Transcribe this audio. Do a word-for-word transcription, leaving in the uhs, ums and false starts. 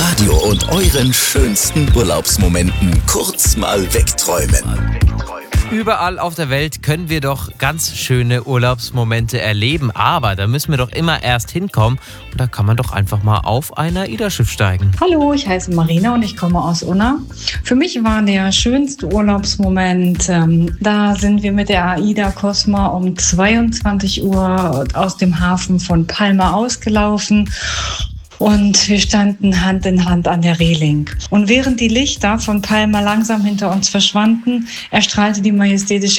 Radio und euren schönsten Urlaubsmomenten kurz mal wegträumen. Überall auf der Welt können wir doch ganz schöne Urlaubsmomente erleben, aber da müssen wir doch immer erst hinkommen und da kann man doch einfach mal auf ein AIDA-Schiff steigen. Hallo, ich heiße Marina und ich komme aus Unna. Für mich war der schönste Urlaubsmoment, ähm, da sind wir mit der AIDA Cosma um zweiundzwanzig Uhr aus dem Hafen von Palma ausgelaufen. Und wir standen Hand in Hand an der Reling. Und während die Lichter von Palma langsam hinter uns verschwanden, erstrahlte die majestätische